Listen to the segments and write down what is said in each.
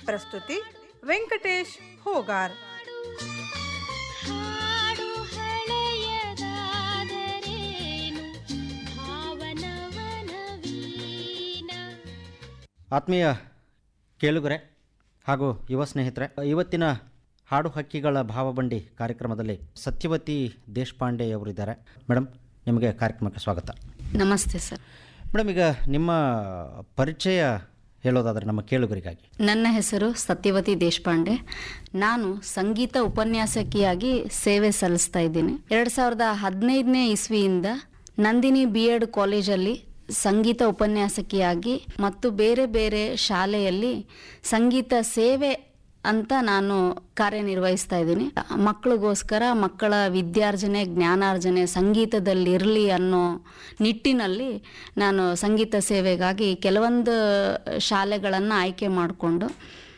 ಪ್ರಸ್ತುತಿ ವೆಂಕಟೇಶ್ ಹೋಗಾರ್. ಹಾಡು ಹಳೆಯದಾದರೇನು ಭಾವನವನವೀನ. ಆತ್ಮೀಯ ಕೇಳುಗರೆ ಹಾಗೂ ಯುವ ಸ್ನೇಹಿತರೆ, ಇವತ್ತಿನ ಹಾಡು ಹಕ್ಕಿಗಳ ಭಾವಬಂಡಿ ಕಾರ್ಯಕ್ರಮದಲ್ಲಿ ಸತ್ಯವತಿ ದೇಶಪಾಂಡೆ ಅವರಿದ್ದಾರೆ. ಮೇಡಮ್, ನಿಮಗೆ ಕಾರ್ಯಕ್ರಮಕ್ಕೆ ಸ್ವಾಗತ. ನಮಸ್ತೆ ಸರ್. ಮೇಡಮ್, ಈಗ ನಿಮ್ಮ ಪರಿಚಯ ಹೇಳೋದಾದರೆ ನಮ್ಮ ಕೇಳುಗರಿಗಾಗಿ. ನನ್ನ ಹೆಸರು ಸತ್ಯವತಿ ದೇಶಪಾಂಡೆ. ನಾನು ಸಂಗೀತ ಉಪನ್ಯಾಸಕಿಯಾಗಿ ಸೇವೆ ಸಲ್ಲಿಸ್ತಾ ಇದ್ದೀನಿ. 2015ನೇ ಇಸ್ವಿಯಿಂದ ನಂದಿನಿ BEd ಕಾಲೇಜಲ್ಲಿ ಸಂಗೀತ ಉಪನ್ಯಾಸಕಿಯಾಗಿ ಮತ್ತು ಬೇರೆ ಬೇರೆ ಶಾಲೆಯಲ್ಲಿ ಸಂಗೀತ ಸೇವೆ ಅಂತ ನಾನು ಕಾರ್ಯನಿರ್ವಹಿಸ್ತಾ ಇದ್ದೀನಿ. ಮಕ್ಕಳಿಗೋಸ್ಕರ ಮಕ್ಕಳ ವಿದ್ಯಾರ್ಜನೆ, ಜ್ಞಾನಾರ್ಜನೆ ಸಂಗೀತದಲ್ಲಿ ಇರಲಿ ಅನ್ನೋ ನಿಟ್ಟಿನಲ್ಲಿ ನಾನು ಸಂಗೀತ ಸೇವೆಗಾಗಿ ಕೆಲವೊಂದು ಶಾಲೆಗಳನ್ನು ಆಯ್ಕೆ ಮಾಡಿಕೊಂಡು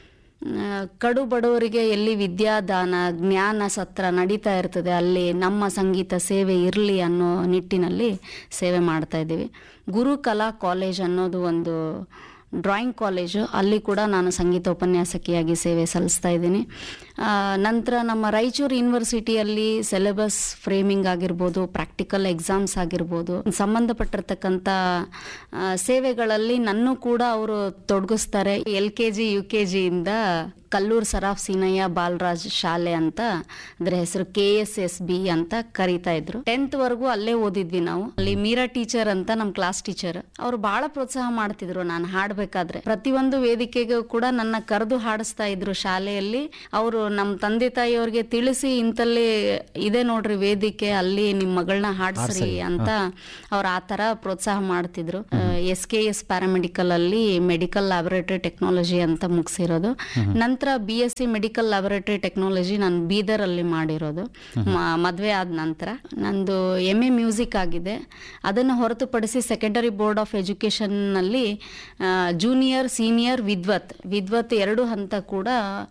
ಕಡು ಬಡವರಿಗೆ ಎಲ್ಲಿ ವಿದ್ಯಾದಾನ, ಜ್ಞಾನ ಸತ್ರ ನಡೀತಾ ಇರ್ತದೆ ಅಲ್ಲಿ ನಮ್ಮ ಸಂಗೀತ ಸೇವೆ ಇರಲಿ ಅನ್ನೋ ನಿಟ್ಟಿನಲ್ಲಿ ಸೇವೆ ಮಾಡ್ತಾ ಇದ್ದೀವಿ. ಗುರುಕಲಾ ಕಾಲೇಜ್ ಅನ್ನೋದು ಒಂದು ಡ್ರಾಯಿಂಗ್ ಕಾಲೇಜು, ಅಲ್ಲಿ ಕೂಡ ನಾನು ಸಂಗೀತ ಉಪನ್ಯಾಸಕಿಯಾಗಿ ಸೇವೆ ಸಲ್ಲಿಸ್ತಾ ಇದ್ದೀನಿ. ನಂತರ ನಮ್ಮ ರಾಯಚೂರು ಯೂನಿವರ್ಸಿಟಿಯಲ್ಲಿ ಸಿಲೆಬಸ್ ಫ್ರೇಮಿಂಗ್ ಆಗಿರ್ಬೋದು, ಪ್ರಾಕ್ಟಿಕಲ್ ಎಕ್ಸಾಮ್ಸ್ ಆಗಿರ್ಬೋದು, ಸಂಬಂಧಪಟ್ಟಿರ್ತಕ್ಕಂಥ ಸೇವೆಗಳಲ್ಲಿ ನನ್ನೂ ಕೂಡ ಅವರು ತೊಡಗಿಸ್ತಾರೆ. LKG UKG ಇಂದ ಕಲ್ಲೂರು ಸರಾಫ್ ಸೀನಯ್ಯ ಬಾಲರಾಜ್ ಶಾಲೆ ಅಂತ, ಅದರ ಹೆಸರು KSSB ಅಂತ ಕರೀತಾ ಇದ್ರು. 10th ವರೆಗೂ ಅಲ್ಲೇ ಓದಿದ್ವಿ ನಾವು. ಅಲ್ಲಿ ಮೀರಾ ಟೀಚರ್ ಅಂತ ನಮ್ಮ ಕ್ಲಾಸ್ ಟೀಚರ್, ಅವರು ಬಹಳ ಪ್ರೋತ್ಸಾಹ ಮಾಡ್ತಿದ್ರು. ನಾನು ಹಾಡ್ಬೇಕಾದ್ರೆ ಪ್ರತಿಯೊಂದು ವೇದಿಕೆಗೂ ಕೂಡ ನನ್ನ ಕರೆದು ಹಾಡಿಸ್ತಾ ಇದ್ರು ಶಾಲೆಯಲ್ಲಿ. ಅವರು ನಮ್ಮ ತಂದೆ ತಾಯಿಯವ್ರಿಗೆ ತಿಳಿಸಿ, ಇಂತಲ್ಲಿ ಇದೆ ನೋಡ್ರಿ ವೇದಿಕೆ, ಅಲ್ಲಿ ನಿಮ್ಮ ಮಗಳನ್ನ ಹಾಡ್ಸ್ರಿ ಅಂತ ಅವ್ರು ಆ ತರ ಪ್ರೋತ್ಸಾಹ ಮಾಡ್ತಿದ್ರು. SKS ಪ್ಯಾರಾಮೆಡಿಕಲ್ ಅಲ್ಲಿ ಮೆಡಿಕಲ್ ಲ್ಯಾಬೊರೇಟರಿ ಟೆಕ್ನಾಲಜಿ ಅಂತ ಮುಗಿಸಿರೋದು. ನಂತರ BSc ಮೆಡಿಕಲ್ ಲ್ಯಾಬೊರೇಟರಿ ಟೆಕ್ನಾಲಜಿ ನಾನು ಬೀದರ್ ಅಲ್ಲಿ ಮಾಡಿರೋದು. ಮದುವೆ ಆದ ನಂತರ ನಂದು MA ಮ್ಯೂಸಿಕ್ ಆಗಿದೆ. ಅದನ್ನು ಹೊರತುಪಡಿಸಿ ಸೆಕೆಂಡರಿ ಬೋರ್ಡ್ ಆಫ್ ಎಜುಕೇಶನ್ ನಲ್ಲಿ ಜೂನಿಯರ್, ಸೀನಿಯರ್, ವಿದ್ವತ್ 2 ಹಂತ ಕೂಡ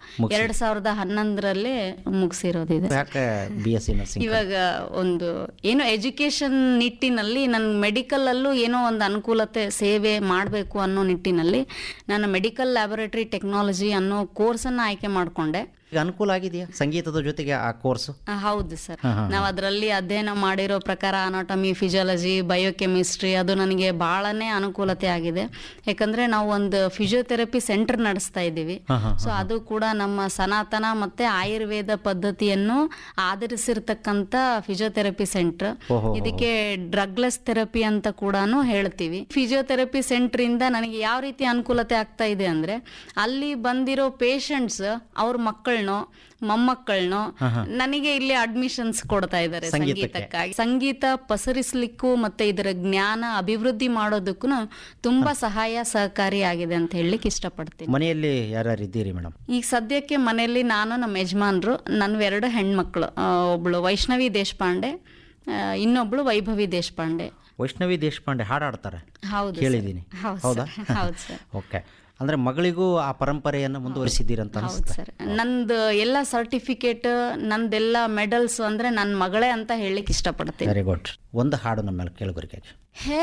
2011ರಲ್ಲೇ ಮುಗಿಸಿರೋದಿದೆ. ಇವಾಗ ಒಂದು ಏನೋ ಎಜುಕೇಶನ್ ನಿಟ್ಟಿನಲ್ಲಿ ನನ್ನ ಮೆಡಿಕಲ್ ಅಲ್ಲೂ ಏನೋ ಒಂದು ಅನುಕೂಲತೆ ಸೇವೆ ಮಾಡಬೇಕು ಅನ್ನೋ ನಿಟ್ಟಿನಲ್ಲಿ ನಾನು ಮೆಡಿಕಲ್ ಲ್ಯಾಬೊರೇಟರಿ ಟೆಕ್ನಾಲಜಿ ಅನ್ನೋ ಕೋರ್ಸ್ ಅನ್ನು ಆಯ್ಕೆ ಮಾಡಿಕೊಂಡೆ. ಈಗ ಅನುಕೂಲ ಆಗಿದೆಯಾ ಸಂಗೀತದ ಜೊತೆಗೆ ಆ ಕೋರ್ಸ್? ಹೌದು ಸರ್. ನಾವು ಅದರಲ್ಲಿ ಅಧ್ಯಯನ ಮಾಡಿರೋ ಪ್ರಕಾರ ಅನಾಟಮಿ, ಫಿಸಿಯಾಲಜಿ, ಬಯೋಕೆಮಿಸ್ಟ್ರಿ ಅದು ನನಗೆ ಬಹಳನೇ ಅನುಕೂಲತೆ ಆಗಿದೆ. ಯಾಕಂದ್ರೆ ನಾವು ಒಂದು ಫಿಸಿಯೋಥೆರಪಿ ಸೆಂಟರ್ ನಡೆಸ್ತಾ ಇದ್ದೀವಿ. ಸೊ ಅದು ಕೂಡ ನಮ್ಮ ಸನಾತನ ಮತ್ತೆ ಆಯುರ್ವೇದ ಪದ್ಧತಿಯನ್ನು ಆಧರಿಸಿರ್ತಕ್ಕಂಥ ಫಿಸಿಯೋಥೆರಪಿ ಸೆಂಟರ್. ಇದಕ್ಕೆ ಡ್ರಗ್ಲೆಸ್ ಥೆರಪಿ ಅಂತ ಕೂಡ ಹೇಳ್ತೀವಿ. ಫಿಸಿಯೋಥೆರಪಿ ಸೆಂಟರ್ ಇಂದ ನನಗೆ ಯಾವ ರೀತಿ ಅನುಕೂಲತೆ ಆಗ್ತಾ ಇದೆ ಅಂದ್ರೆ, ಅಲ್ಲಿ ಬಂದಿರೋ ಪೇಷಂಟ್ಸ್ ಅವ್ರ ಮಕ್ಕಳನ್ನೋ ಮೊಮ್ಮಕ್ಕಳನ್ನೋ ನನಗೆ ಇಲ್ಲಿ ಅಡ್ಮಿಷನ್ಸ್ ಕೊಡ್ತಾ ಇದ್ದಾರೆ ಸಂಗೀತಕ್ಕಾಗಿ. ಸಂಗೀತ ಪಸರಿಸ್ಲಿಕ್ಕೂ ಮತ್ತೆ ಇದರ ಜ್ಞಾನ ಅಭಿವೃದ್ಧಿ ಮಾಡೋದಕ್ಕೂ ತುಂಬಾ ಸಹಕಾರಿಯಾಗಿದೆ ಅಂತ ಹೇಳಲಿಕ್ಕೆ ಇಷ್ಟಪಡ್ತೀನಿ. ಮನೆಯಲ್ಲಿ ಯಾರ್ಯಾರು ಇದ್ದೀರಿ ಮೇಡಮ್? ಈಗ ಸದ್ಯಕ್ಕೆ ಮನೆಯಲ್ಲಿ ನಾನು, ನಮ್ಮ ಯಜಮಾನ್ರು, ನನ್ನ 2 ಹೆಣ್ಮಕ್ಳು, ಒಬ್ಳು ವೈಷ್ಣವಿ ದೇಶಪಾಂಡೆ, ಇನ್ನೊಬ್ಳು ವೈಭವಿ ದೇಶಪಾಂಡೆ. ವೈಷ್ಣವಿ ದೇಶಪಾಂಡೆ ಹಾಡಾಡ್ತಾರೆ? ಹೌದು, ಕೇಳಿದ್ದೀನಿ. ಹೌದಾ? ಹೌದು ಸರ್. ಓಕೆ. ಅಂದ್ರೆ ಮಗಳಿಗೂ ಆ ಪರಂಪರೆಯನ್ನು ಮುಂದುವರಿಸಿದ್ದೀರಂತ ಅನಿಸುತ್ತೆ. ಸರ್, ನಂದು ಎಲ್ಲ ಸರ್ಟಿಫಿಕೇಟ್, ನಂದೆಲ್ಲ ಮೆಡಲ್ಸ್ ಅಂದ್ರೆ ನನ್ನ ಮಗಳೇ ಅಂತ ಹೇಳಲಿಕ್ಕೆ ಇಷ್ಟಪಡ್ತೀನಿ. Very good. ಒಂದು ಹಾಡು ನಮ್ಮ ಕೇಳುಗರಿಗೆ.